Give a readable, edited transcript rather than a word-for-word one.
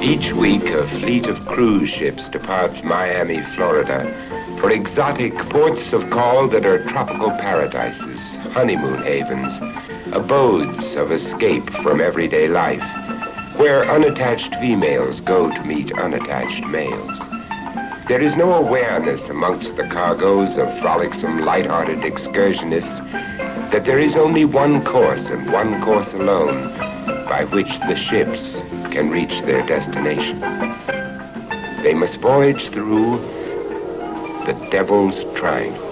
Each week, a fleet of cruise ships departs Miami, Florida, for exotic ports of call that are tropical paradises, honeymoon havens, abodes of escape from everyday life, where unattached females go to meet unattached males. There is no awareness amongst the cargoes of frolicsome, light-hearted excursionists that there is only one course and one course alone by which the ships can reach their destination. They must voyage through the Devil's Triangle.